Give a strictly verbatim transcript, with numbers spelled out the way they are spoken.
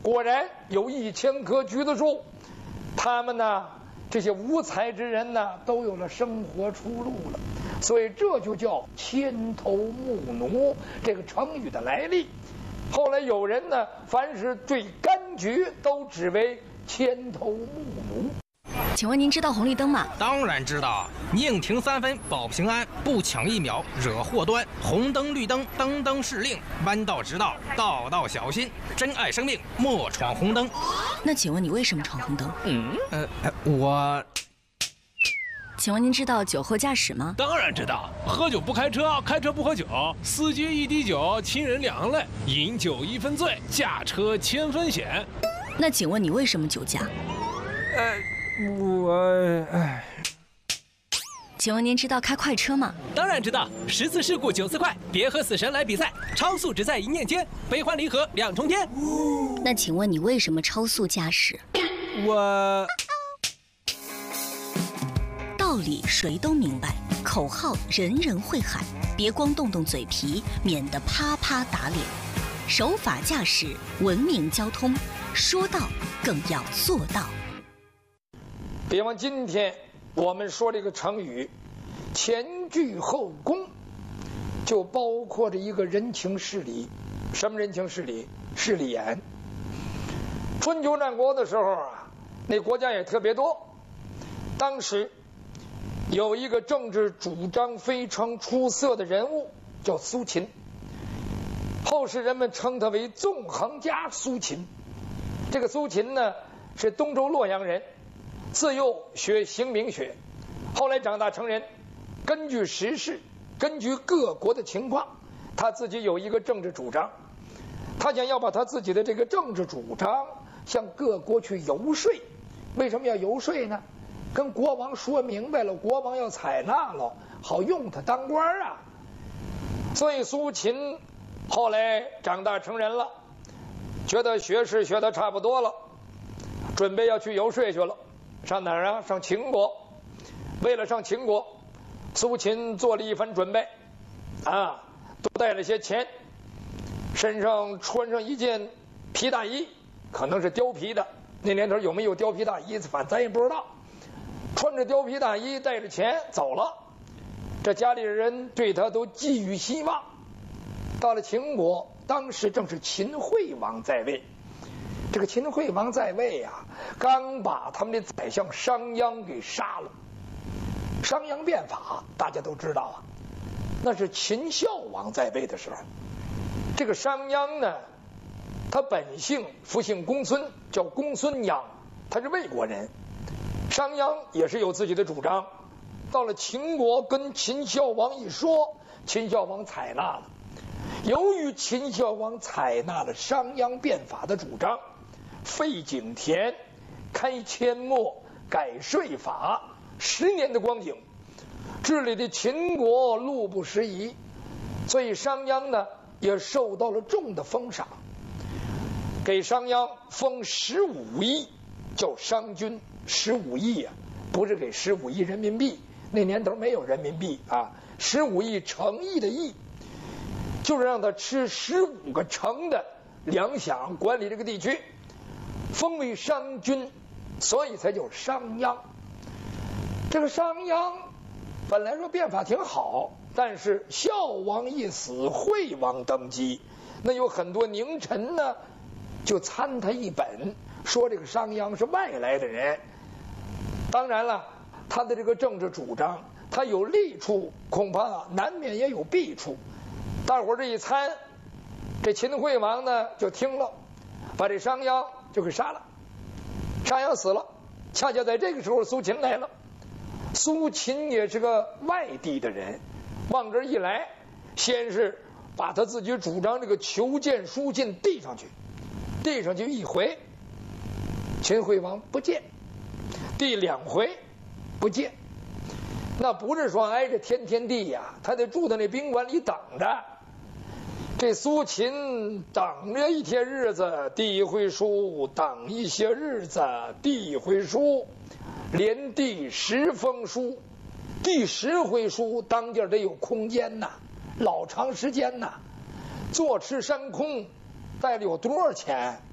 果然有一千棵橘子树，他们呢，这些无才之人呢，都有了生活出路了。所以这就叫千头木奴这个成语的来历。后来有人呢，凡是对柑橘都指为千头木奴。 请问您知道红绿灯吗？ 当然知道，宁停三分保平安，不抢一秒惹祸端。红灯绿灯灯灯是令，弯道直道道道小心。珍爱生命莫闯红灯。 那请问你为什么闯红灯？ 嗯呃我。 请问您知道酒后驾驶吗？ 当然知道，喝酒不开车，开车不喝酒，司机一滴酒，亲人两行泪，饮酒一分醉，驾车千分险。 那请问你为什么酒驾？ 呃。我哎， 请问您知道开快车吗？ 当然知道，十次事故九次快，别和死神来比赛，超速只在一念间，悲欢离合两重天。 那请问你为什么超速驾驶？ 我道理谁都明白，口号人人会喊，别光动动嘴皮，免得啪啪打脸。守法驾驶，文明交通，说到更要做到。 比方今天我们说这个成语前倨后恭，就包括着一个人情事理。什么人情事理？势利眼。春秋战国的时候啊，那国家也特别多。当时有一个政治主张非常出色的人物，叫苏秦。后世人们称他为纵横家苏秦。这个苏秦呢，是东周洛阳人，自幼学刑名学，后来长大成人，根据时事，根据各国的情况，他自己有一个政治主张。他想要把他自己的这个政治主张向各国去游说。为什么要游说呢？跟国王说明白了，国王要采纳了，好用他当官啊。所以苏秦后来长大成人了，觉得学识学得差不多了，准备要去游说去了。上哪儿啊？上秦国。为了上秦国，苏秦做了一番准备啊，都带了些钱，身上穿上一件皮大衣，可能是貂皮的，那年头有没有貂皮大衣反正咱也不知道。穿着貂皮大衣，带着钱走了，这家里人对他都寄予希望。到了秦国，当时正是秦惠王在位。这个秦惠王在位啊，刚把他们的宰相商鞅给杀了。商鞅变法大家都知道啊，那是秦孝王在位的时候。这个商鞅呢，他本姓复姓公孙，叫公孙鞅，他是魏国人。商鞅也是有自己的主张，到了秦国跟秦孝王一说，秦孝王采纳了。由于秦孝王采纳了商鞅变法的主张，废井田，开阡陌，改税法，十年的光景，治理的秦国路不拾遗，所以商鞅呢也受到了重的封赏，给商鞅封十五亿，叫商君。十五亿啊，不是给十五亿人民币，那年头没有人民币啊，十五亿诚意的意，就是让他吃十五个城的粮饷，管理这个地区，封为商君，所以才叫商鞅。这个商鞅本来说变法挺好，但是孝王一死，惠王登基，那有很多佞臣呢就参他一本，说这个商鞅是外来的人。当然了，他的这个政治主张，他有利处，恐怕难免也有弊处。大伙儿这一参，这秦惠王呢就听了，把这商鞅就给杀了。商鞅死了，恰恰在这个时候苏秦来了。苏秦也是个外地的人，往这一来，先是把他自己主张这个求见书信递上去，递上去一回，秦惠王不见，第两回不见。那不是说挨着天天地呀，他得住在那宾馆里等着。这苏秦等着一天日子递一回书，等一些日子递一回书，连递十封书，第十回书当地得有空间呐，老长时间呐。坐吃山空带了有多少钱？